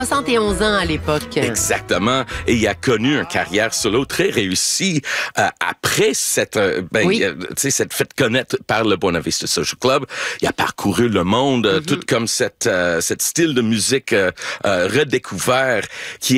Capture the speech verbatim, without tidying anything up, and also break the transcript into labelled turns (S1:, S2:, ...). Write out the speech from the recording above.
S1: soixante et onze ans à l'époque.
S2: Exactement. Et il a connu une carrière solo très réussie euh, après cette, euh, ben,
S1: Oui.
S2: euh, tu sais, cette fait connaître par le Buena Vista Social Club. Il a parcouru le monde, mm-hmm. tout comme cette, euh, cette style de musique euh, euh, redécouvert qui